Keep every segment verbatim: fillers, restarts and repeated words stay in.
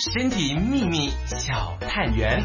身体秘密小探员。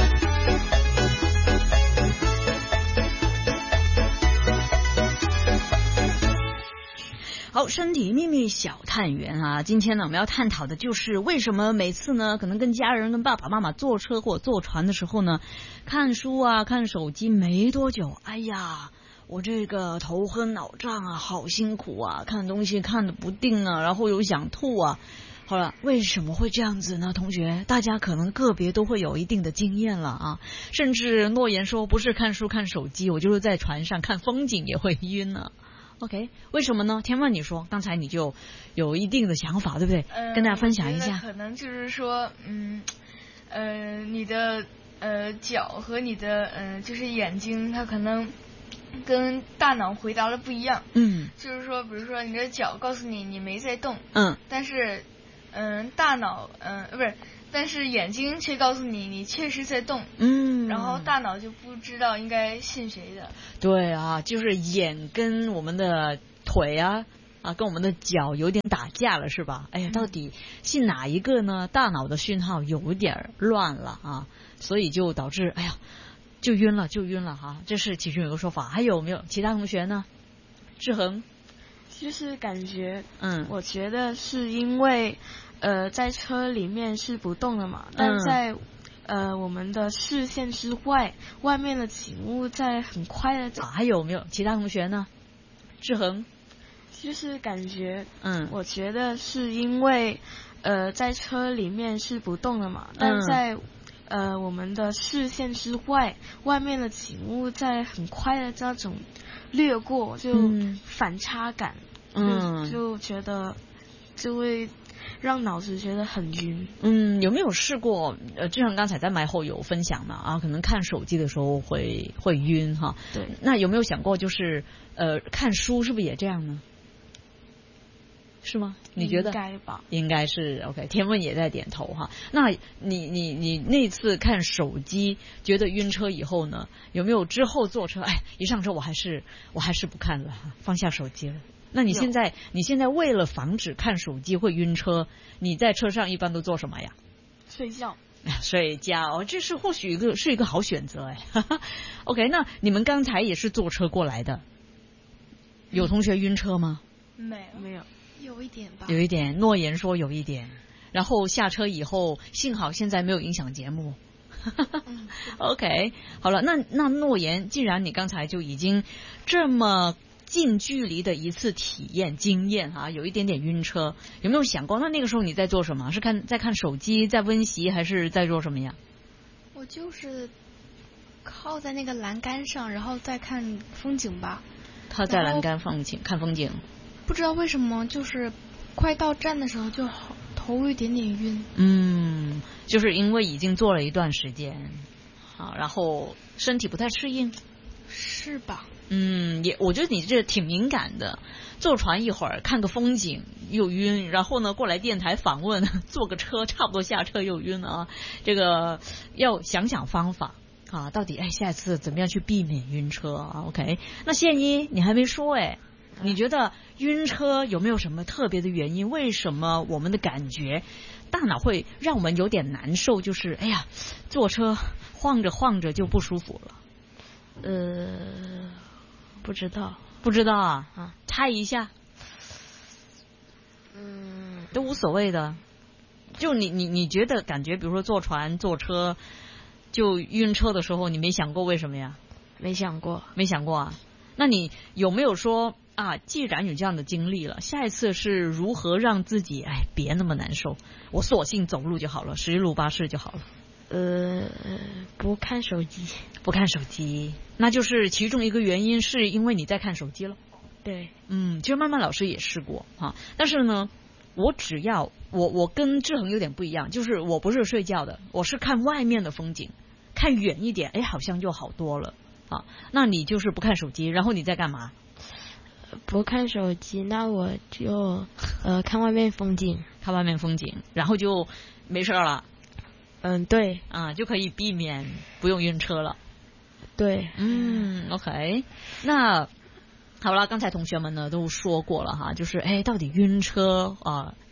好，身体秘密小探员啊，今天呢我们要探讨的就是为什么每次呢可能跟家人跟爸爸妈妈坐车或坐船的时候呢，看书啊看手机没多久，哎呀我这个头昏脑胀啊，好辛苦啊，看东西看得不定啊，然后又想吐啊。好了，为什么会这样子呢？同学，大家可能个别都会有一定的经验了啊，甚至诺言说不是看书看手机，我就是在船上看风景也会晕呢。OK， 为什么呢？天问你说，刚才你就有一定的想法，对不对？ 呃、 跟大家分享一下。 可能就是说，嗯，呃，你的呃脚和你的呃就是眼睛，它可能跟大脑回答的不一样。 嗯， 就是说，比如说你的脚告诉你你没在动， 嗯， 但是嗯、呃、大脑嗯、呃、不是。但是眼睛却告诉你，你确实在动， 嗯， 然后大脑就不知道应该信谁的。 对啊，就是眼跟我们的腿啊啊跟我们的脚有点打架了，是吧？哎呀，到底信哪一个呢？大脑的讯号有点乱了啊，所以就导致哎呀就晕了，就晕了哈、啊。这是其中有个说法，还有没有其他同学呢？志恒， 就是感觉， 嗯， 我觉得是因为。呃，在车里面是不动的嘛，但在、嗯、呃我们的视线之外，外面的景物在很快的。 啊，还有没有其他同学呢？志恒， 就是感觉， 嗯， 我觉得是因为呃在车里面是不动的嘛，但在、嗯、呃我们的视线之外，外面的景物在很快的这种掠过，就反差感， 嗯， 就, 就觉得就会。让脑子觉得很晕。 嗯，有没有试过？呃，就像刚才在麦后有分享嘛，啊，可能看手机的时候会会晕哈。 对。 那有没有想过，就是呃，看书是不是也这样呢？是吗？你觉得？ 应该吧。 应该是 OK。天问也在点头哈。那你你你那次看手机觉得晕车以后呢，有没有之后坐车？哎，一上车我还是我还是不看了，放下手机了。那你现在你现在为了防止看手机会晕车，你在车上一般都做什么呀？ 睡觉。 睡觉，这是或许一个是一个好选择哎。OK， 那你们刚才也是坐车过来的，有同学晕车吗？ 没有， 没有， 有一点吧。 有一点，诺言说有一点，然后下车以后，幸好现在没有影响节目。 嗯、 OK， 好了，那那诺言，既然你刚才就已经这么。近距离的一次体验经验啊，有一点点晕车，有没有想过？那那个时候你在做什么？是看在看手机，在温习，还是在做什么呀？ 我就是靠在那个栏杆上，然后再看风景吧。 靠在栏杆风景看风景。 不知道为什么，就是快到站的时候就好头有一点点晕。 嗯，就是因为已经坐了一段时间，好，然后身体不太适应。 是吧？ 嗯，也我觉得你这挺敏感的，坐船一会儿看个风景又晕，然后呢过来电台访问，坐个车差不多下车又晕啊，这个要想想方法啊，到底哎下次怎么样去避免晕车啊 ？OK， 那宪一你还没说哎，你觉得晕车有没有什么特别的原因？为什么我们的感觉大脑会让我们有点难受？就是哎呀，坐车晃着晃着就不舒服了。 呃，不知道， 不知道啊，啊，猜一下， 嗯， 都无所谓的。就你你你觉得感觉，比如说坐船、坐车，就晕车的时候，你没想过为什么呀？ 没想过， 没想过啊。那你有没有说啊？既然有这样的经历了，下一次是如何让自己哎别那么难受？我索性走路就好了，十路八事就好了。 呃，不看手机， 不看手机，那就是其中一个原因，是因为你在看手机了。 对， 嗯，其实曼曼老师也试过啊，但是呢，我只要我我跟志恒有点不一样，就是我不是睡觉的，我是看外面的风景，看远一点，哎，好像就好多了啊。那你就是不看手机，然后你在干嘛？ 不看手机，那我就呃看外面风景， 看外面风景，然后就没事了。 嗯，对啊，就可以避免不用晕车了。 对， 嗯 ，OK， 那好了，刚才同学们呢都说过了哈，就是哎，到底晕车啊的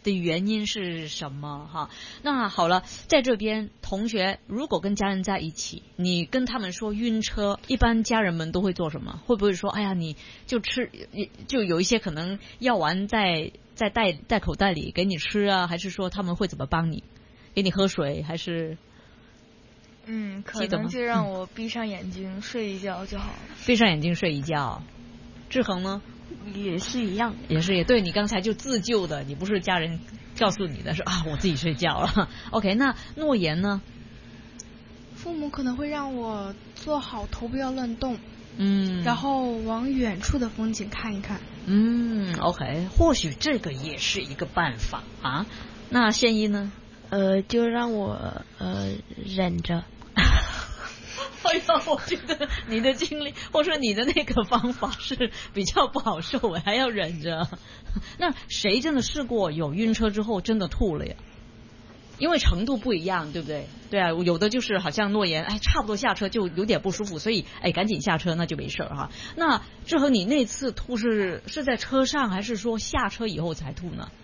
的原因是什么哈？那好了，在这边同学如果跟家人在一起，你跟他们说晕车，一般家人们都会做什么？会不会说，哎呀，你就吃，就有一些可能药丸在在带带口袋里给你吃啊？还是说他们会怎么帮你？给你喝水还是？ 嗯，可能就让我闭上眼睛、嗯、睡一觉就好了。 闭上眼睛睡一觉。志恒呢？ 也是一样， 也是也对，你刚才就自救的，你不是家人告诉你的，说啊我自己睡觉了。OK， 那诺言呢？ 父母可能会让我做好头不要乱动， 嗯， 然后往远处的风景看一看。 嗯 ，OK， 或许这个也是一个办法啊。那宪一呢？ 呃，就让我呃忍着。 哎呀，我觉得你的经历或者你的那个方法是比较不好受，还要忍着。那谁真的试过有晕车之后真的吐了呀？因为程度不一样，对不对？对啊，有的就是好像诺言，哎，差不多下车就有点不舒服，所以哎赶紧下车，那就没事哈。那志恒，你那次吐是是在车上还是说下车以后才吐呢？